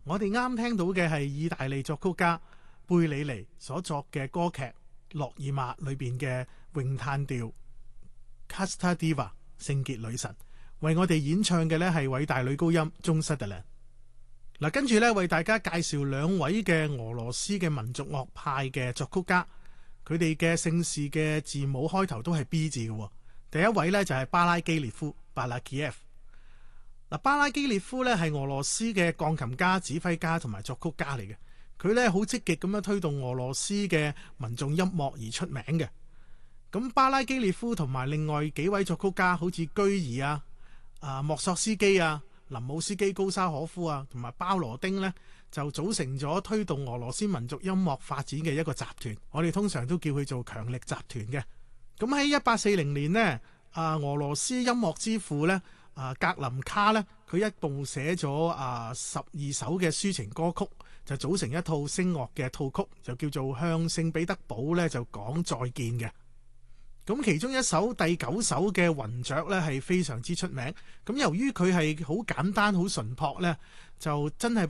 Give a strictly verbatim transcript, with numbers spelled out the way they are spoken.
我哋啱聽到嘅係意大利作曲家貝里尼所作嘅歌劇《諾爾瑪》裏邊嘅詠嘆調 Casta Diva 聖潔女神，為我哋演唱嘅呢係偉大女高音鍾瑟特蘭。嗱，跟住呢，為大家介紹兩位嘅俄羅斯嘅民族樂派嘅作曲家，佢哋嘅姓氏嘅字母開頭都係 B 字嘅。第一位呢，就係巴拉基列夫 Balakiev。嗱，巴拉基列夫咧係俄羅斯嘅鋼琴家、指揮家同埋作曲家嚟嘅。佢咧好積極咁樣推動俄羅斯嘅民眾音樂而出名嘅。咁巴拉基列夫同埋另外幾位作曲家，好似居爾啊、啊莫索斯基啊、林姆斯基、高沙可夫啊，同埋包羅丁呢，就組成咗推動俄羅斯民族音樂發展嘅一個集團。我哋通常都叫佢做強力集團嘅。咁喺一八四零年呢，啊俄羅斯音樂之父呢。啊，格林卡咧，佢一共寫咗啊十二首嘅抒情歌曲，就組成一套聲樂嘅套曲，就叫做向聖彼得堡咧就講再見嘅。咁其中一首第九首嘅雲雀咧係非常之出名。咁由於佢係好簡單、好純樸咧，就真係